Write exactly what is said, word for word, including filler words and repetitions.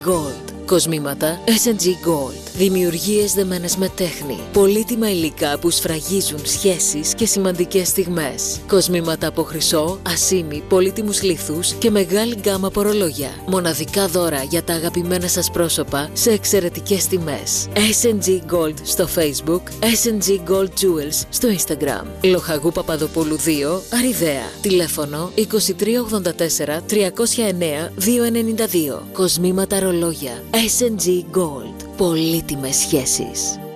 Gold. Κοσμήματα ες εν τζι Gold. Δημιουργίες δεμένες με τέχνη. Πολύτιμα υλικά που σφραγίζουν σχέσεις και σημαντικές στιγμές. Κοσμήματα από χρυσό, ασήμι, πολύτιμους λίθους και μεγάλη γκάμα από ρολόγια. Μοναδικά δώρα για τα αγαπημένα σας πρόσωπα σε εξαιρετικές τιμές. ες εν τζι Gold στο Facebook, ες εν τζι Gold Jewels στο Instagram. Λοχαγού Παπαδοπούλου δύο, Αριδαία. Τηλέφωνο είκοσι τρία ογδόντα τέσσερα τριακόσια εννέα διακόσια ενενήντα δύο. Κοσμήματα ρολόγια. ες εν τζι Gold. Πολύτιμες σχέσεις.